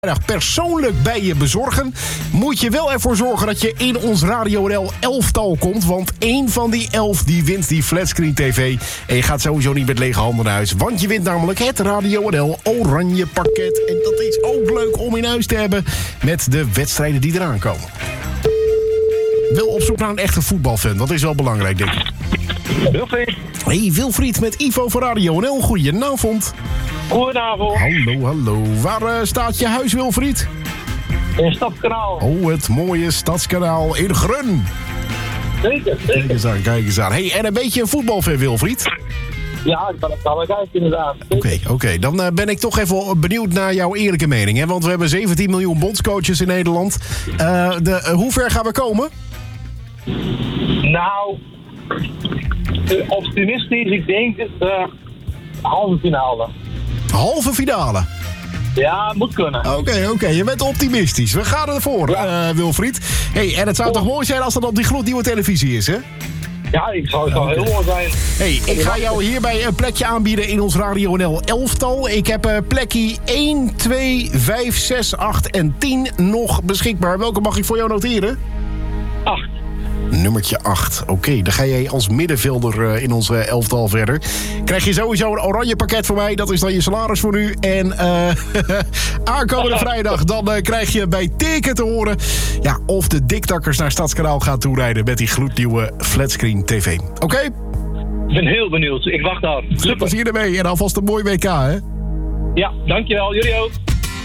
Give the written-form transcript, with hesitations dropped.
persoonlijk bij je bezorgen, moet je wel ervoor zorgen dat je in ons Radio NL elftal komt. Want één van die 11 die wint die Flatscreen TV. En je gaat sowieso niet met lege handen naar huis. Want je wint namelijk het Radio NL Oranje Pakket. En dat is ook leuk om in huis te hebben met de wedstrijden die eraan komen. Wel op zoek naar een echte voetbalfan. Dat is wel belangrijk, denk ik. Wilfried. Hey, Wilfried met Ivo van Radio NL. Goedenavond. Goedenavond. Hallo. Waar staat je huis, Wilfried? In Stadskanaal. Oh, het mooie Stadskanaal in Grun. Zeker. Kijk eens aan. Hey, en een beetje een voetbalfan, Wilfried? Ja, ik kan het wel kijken, inderdaad. Oké. Dan ben ik toch even benieuwd naar jouw eerlijke mening. Hè? Want we hebben 17 miljoen bondscoaches in Nederland. Hoe ver gaan we komen? Nou, optimistisch. Ik denk het halve finale. Halve finale? Ja, moet kunnen. Oké. Je bent optimistisch. We gaan ervoor, Wilfried. Hey, en het zou toch mooi zijn als dat op die gloednieuwe televisie is, hè? Ja, het zou heel mooi zijn. Hey, ik ga jou hierbij een plekje aanbieden in ons Radio NL elftal. Ik heb plekje 1, 2, 5, 6, 8 en 10 nog beschikbaar. Welke mag ik voor jou noteren? 8. Nummertje 8. Oké, dan ga jij als middenvelder in ons elftal verder. Krijg je sowieso een oranje pakket voor mij. Dat is dan je salaris voor nu. En aankomende vrijdag dan krijg je bij Teken te horen... Ja, of de diktakkers naar Stadskanaal gaan toerijden... met die gloednieuwe Flatscreen TV. Oké? Ik ben heel benieuwd. Ik wacht af. Veel plezier ermee en alvast een mooi WK, hè? Ja, dankjewel. Jullie ook.